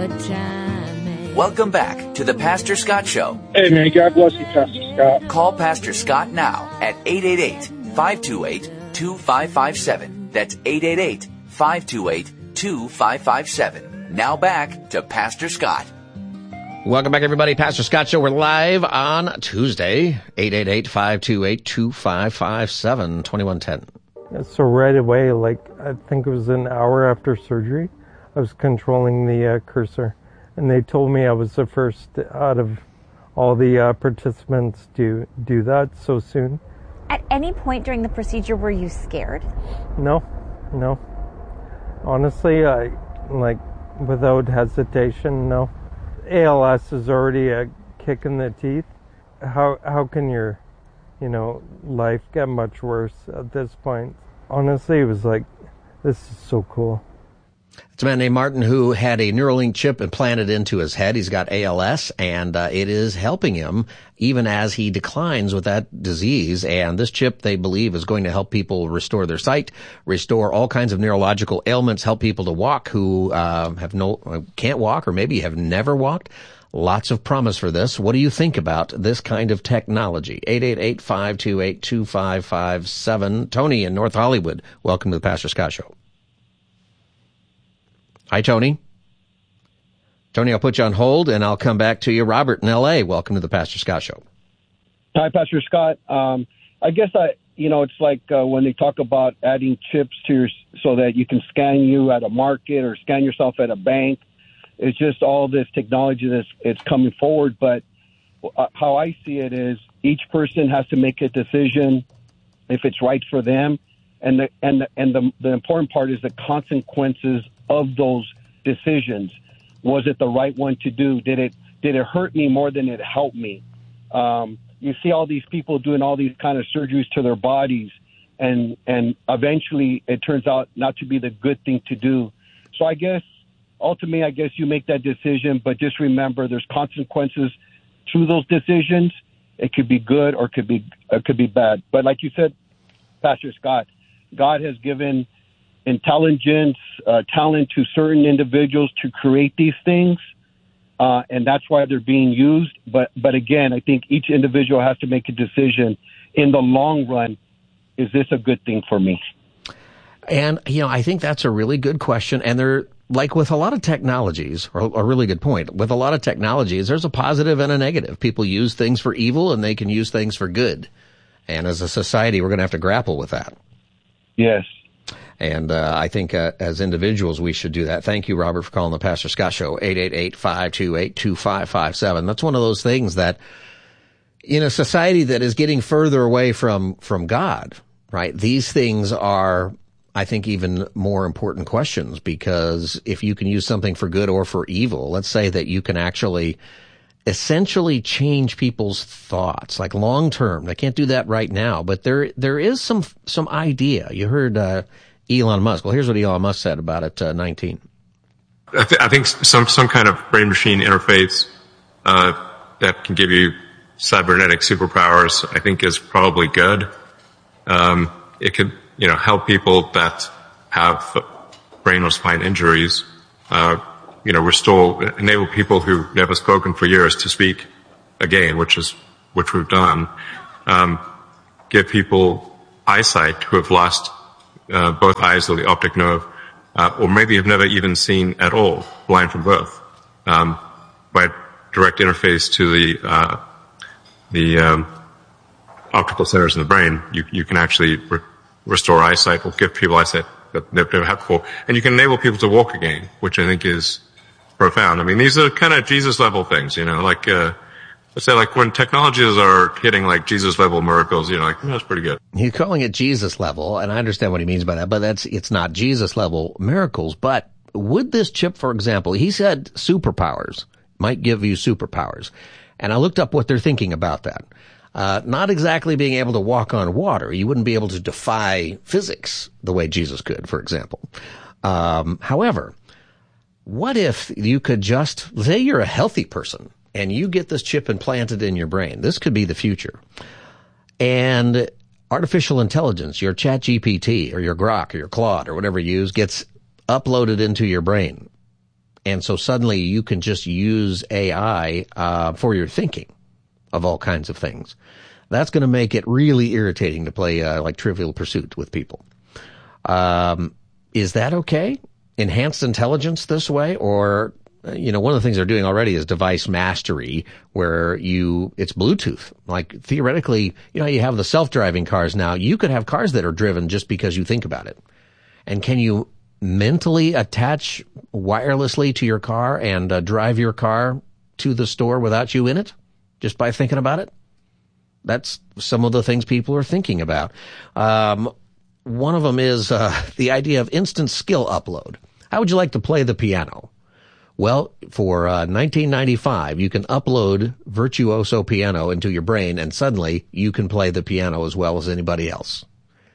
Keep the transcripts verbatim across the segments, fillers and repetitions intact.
good time. Welcome back to the Pastor Scott Show. Hey, man, God bless you, Pastor Scott. Call Pastor Scott now at eight eight eight, five two eight, two five five seven. That's eight eight eight, five two eight, two five five seven. Now back to Pastor Scott. Welcome back, everybody. Pastor Scott Show. We're live on Tuesday, eight eight eight, five two eight, two five five seven, twenty-one ten. So right away, like I think it was an hour after surgery, I was controlling the uh, cursor. And they told me I was the first out of all the uh, participants to do that so soon. At any point during the procedure, were you scared? No, no. Honestly, I, like, without hesitation, no. A L S is already a kick in the teeth. How how can your, you know, life get much worse at this point? Honestly, it was like, this is so cool. It's a man named Martin who had a Neuralink chip implanted into his head. He's got A L S, and uh, it is helping him even as he declines with that disease. And this chip, they believe, is going to help people restore their sight, restore all kinds of neurological ailments, help people to walk who uh, have no can't walk or maybe have never walked. Lots of promise for this. What do you think about this kind of technology? eight eight eight, five two eight, two five five seven. Tony in North Hollywood, welcome to the Pastor Scott Show. Hi, Tony. Tony, I'll put you on hold, and I'll come back to you. Robert in L A, welcome to the Pastor Scott Show. Hi, Pastor Scott. Um, I guess, I, you know, it's like uh, when they talk about adding chips to your, so that you can scan you at a market or scan yourself at a bank. It's just all this technology that's it's coming forward. But uh, how I see it is each person has to make a decision if it's right for them. And the, and the, and the, the important part is the consequences of those decisions. Was it the right one to do? Did it did it hurt me more than it helped me? Um, you see all these people doing all these kind of surgeries to their bodies, and and eventually it turns out not to be the good thing to do. So I guess ultimately, I guess you make that decision, but just remember there's consequences to those decisions. It could be good or it could be it could be bad. But like you said, Pastor Scott, God has given intelligence, uh, talent to certain individuals to create these things, uh, and that's why they're being used. But but again, I think each individual has to make a decision in the long run. Is this a good thing for me? And, you know, I think that's a really good question. And they're like with a lot of technologies, or a really good point, with a lot of technologies, there's a positive and a negative. People use things for evil and they can use things for good. And as a society, we're going to have to grapple with that. Yes. And uh, I think uh, as individuals, we should do that. Thank you, Robert, for calling the Pastor Scott Show, eight eight eight, five two eight, two five five seven. That's one of those things that in a society that is getting further away from, from God, right, these things are, I think, even more important questions, because if you can use something for good or for evil, let's say that you can actually essentially change people's thoughts, like long term. They can't do that right now, but there there is some some idea. You heard uh, Elon Musk. Well, here's what Elon Musk said about it. Uh, nineteen. I, th- I think some some kind of brain machine interface uh, that can give you cybernetic superpowers, I think, is probably good. Um, it could, you know, help people that have brain or spine injuries. Uh, you know, restore, enable people who've never spoken for years to speak again, which is, which we've done. Um, give people eyesight who have lost, uh, both eyes or the optic nerve, uh, or maybe have never even seen at all, blind from birth. Um, by direct interface to the, uh, the, um, optical centers in the brain, you, you can actually re- restore eyesight or give people eyesight that they've never had before. And you can enable people to walk again, which I think is profound. I mean, these are kind of Jesus level things, you know, like, uh, let's say like when technologies are hitting like Jesus level miracles, you know, like, that's pretty good. He's calling it Jesus level, and I understand what he means by that, but that's, it's not Jesus level miracles. But would this chip, for example, he said superpowers, might give you superpowers. And I looked up what they're thinking about that. Uh, not exactly being able to walk on water. You wouldn't be able to defy physics the way Jesus could, for example. Um, however, what if you could just, say you're a healthy person and you get this chip implanted in your brain? This could be the future. And artificial intelligence, your Chat G P T or your Grok or your Claude or whatever you use, gets uploaded into your brain. And so suddenly you can just use A I uh, for your thinking of all kinds of things. That's going to make it really irritating to play uh, like Trivial Pursuit with people. Um, is that okay? Enhanced intelligence this way? Or, you know, one of the things they're doing already is device mastery, where you, it's Bluetooth. Like theoretically, you know, you have the self-driving cars now. You could have cars that are driven just because you think about it. And can you mentally attach wirelessly to your car and uh, drive your car to the store without you in it just by thinking about it? That's some of the things people are thinking about. Um, one of them is uh, the idea of instant skill upload. How would you like to play the piano? Well, for uh, nineteen ninety-five, you can upload Virtuoso Piano into your brain, and suddenly you can play the piano as well as anybody else.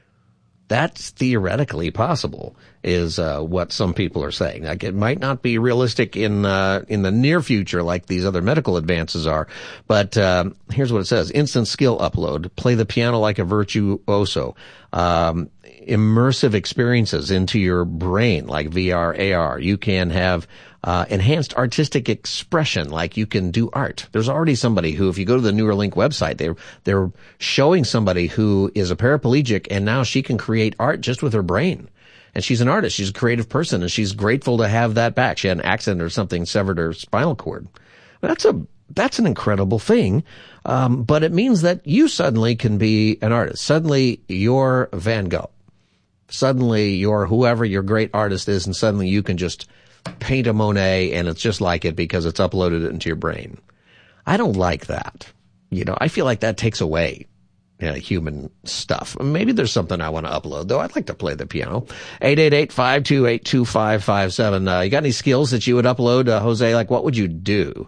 That's theoretically possible, is uh, what some people are saying. Like, it might not be realistic in uh, in the near future like these other medical advances are, but um, here's what it says. Instant skill upload. Play the piano like a virtuoso. Um, immersive experiences into your brain like V R, A R. You can have uh, enhanced artistic expression, like you can do art. There's already somebody who, if you go to the Neuralink website, they're, they're showing somebody who is a paraplegic, and now she can create art just with her brain. And she's an artist. She's a creative person, and she's grateful to have that back. She had an accident or something, severed her spinal cord. That's a, that's an incredible thing. Um, but it means that you suddenly can be an artist. Suddenly you're Van Gogh. Suddenly you're whoever your great artist is, and suddenly you can just paint a Monet and it's just like it because it's uploaded into your brain. I don't like that. You know, I feel like that takes away you know, human stuff. Maybe there's something I want to upload, though. I'd like to play the piano. eight eight eight, five two eight, two five five seven. Uh, you got any skills that you would upload, uh, Jose? Like, what would you do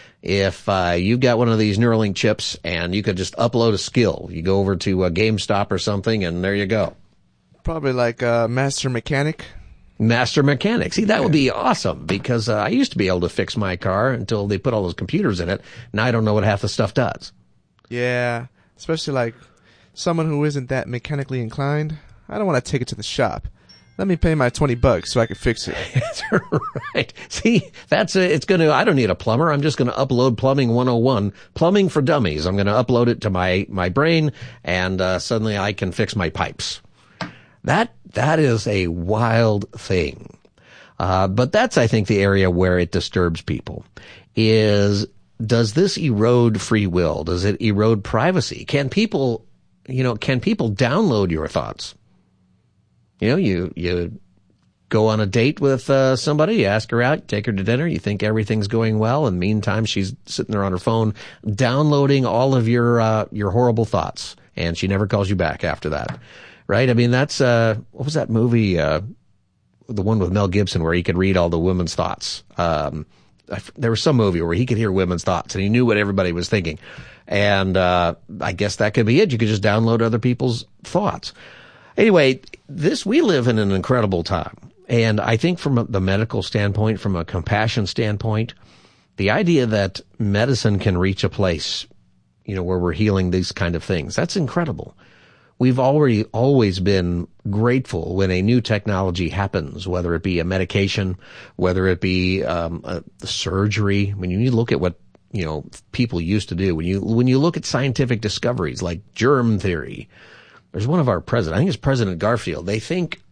if uh, you've got one of these Neuralink chips and you could just upload a skill? You go over to a GameStop or something, and there you go. Probably like a master mechanic. Master mechanic. See, that yeah. would be awesome, because uh, I used to be able to fix my car until they put all those computers in it. Now I don't know what half the stuff does. Yeah, especially like someone who isn't that mechanically inclined. I don't want to take it to the shop. Let me pay my twenty bucks so I can fix it. That's right. See, that's a, it's going to, I don't need a plumber. I'm just going to upload Plumbing one oh one, Plumbing for Dummies. I'm going to upload it to my, my brain, and uh, suddenly I can fix my pipes. That, that is a wild thing. Uh, but that's, I think, the area where it disturbs people is, does this erode free will? Does it erode privacy? Can people, you know, can people download your thoughts? You know, you, you go on a date with, uh, somebody, you ask her out, take her to dinner, you think everything's going well, and meantime she's sitting there on her phone downloading all of your, uh, your horrible thoughts, and she never calls you back after that. Right? I mean, that's, uh, what was that movie, uh, the one with Mel Gibson where he could read all the women's thoughts? Um, there was some movie where he could hear women's thoughts and he knew what everybody was thinking. And, uh, I guess that could be it. You could just download other people's thoughts. Anyway, this, we live in an incredible time. And I think from the medical standpoint, from a compassion standpoint, the idea that medicine can reach a place, you know, where we're healing these kind of things, that's incredible. We've already always been grateful when a new technology happens, whether it be a medication, whether it be um, a, a surgery. When you look at what you know people used to do, when you when you look at scientific discoveries like germ theory, there's one of our presidents, I think it's President Garfield. They think